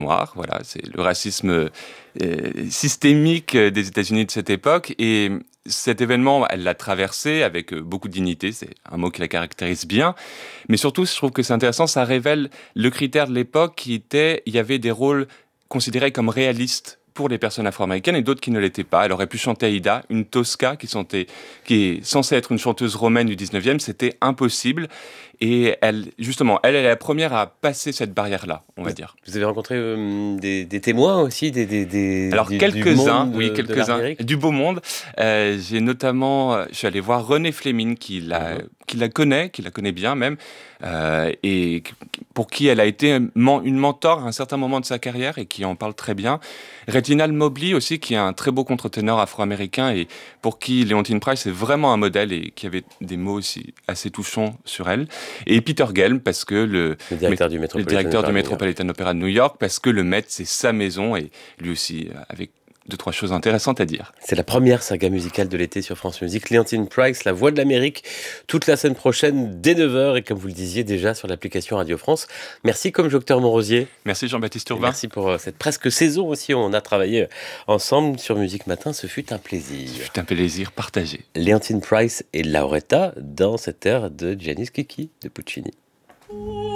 noirs. Voilà, c'est le racisme systémique des États-Unis de cette époque. Et cet événement, elle l'a traversé avec beaucoup de dignité. C'est un mot qui la caractérise bien. Mais surtout, je trouve que c'est intéressant, ça révèle le critère de l'époque qui était, il y avait des rôles considérés comme réalistes pour les personnes afro-américaines et d'autres qui ne l'étaient pas. Elle aurait pu chanter Aïda, une Tosca qui est censée être une chanteuse romaine du 19e, c'était impossible. Et elle, justement, elle est la première à passer cette barrière-là, on va dire. Vous avez rencontré des témoins aussi Alors du quelques-uns, monde oui, de quelques-uns, l'Amérique? du beau monde. J'ai notamment, je suis allé voir René Fleming qui la connaît bien même, et pour qui elle a été une mentor à un certain moment de sa carrière et qui en parle très bien. Reginald Mobley aussi, qui est un très beau contre-ténor afro-américain et pour qui Leontyne Price est vraiment un modèle et qui avait des mots aussi assez touchants sur elle. Et Peter Gelb, parce que Le directeur du le directeur du Metropolitan Opera de New York, parce que le Met, c'est sa maison et lui aussi avec deux, trois choses intéressantes à dire. C'est la première saga musicale de l'été sur France Musique. Leontyne Price, La Voix de l'Amérique, toute la semaine prochaine dès 9h et comme vous le disiez déjà sur l'application Radio France. Merci comme Docteur Monrosier. Merci Jean-Baptiste Et Urbain. merci pour cette presque saison aussi. On a travaillé ensemble sur Musique Matin. Ce fut un plaisir. Ce fut un plaisir partagé. Leontyne Price et Lauretta dans cette ère de Giannis Kiki de Puccini.